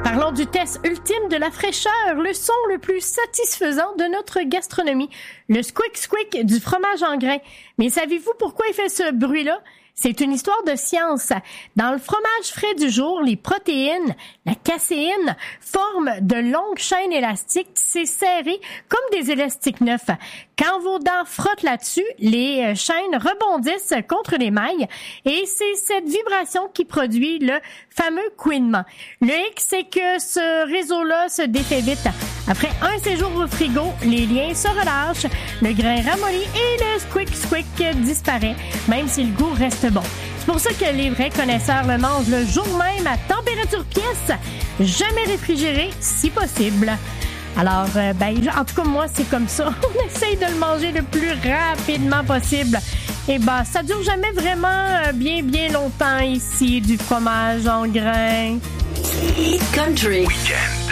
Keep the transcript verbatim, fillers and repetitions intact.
Parlons du test ultime de la fraîcheur, le son le plus satisfaisant de notre gastronomie, le squick squick du fromage en grains. Mais savez-vous pourquoi il fait ce bruit-là? C'est une histoire de science. Dans le fromage frais du jour, les protéines, la caséine, forment de longues chaînes élastiques tissées serrées comme des élastiques neufs. Quand vos dents frottent là-dessus, les chaînes rebondissent contre les mailles et c'est cette vibration qui produit le fameux couinement. Le hic, c'est que ce réseau-là se défait vite. Après un séjour au frigo, les liens se relâchent, le grain ramollit et le squick squick disparaît, même si le goût reste bon. C'est pour ça que les vrais connaisseurs le mangent le jour même à température pièce, jamais réfrigéré si possible. Alors, euh, ben, en tout cas, moi, c'est comme ça. On essaye de le manger le plus rapidement possible. Et ben, ça dure jamais vraiment euh, bien, bien longtemps ici, du fromage en grains. Eat Country. Weekend.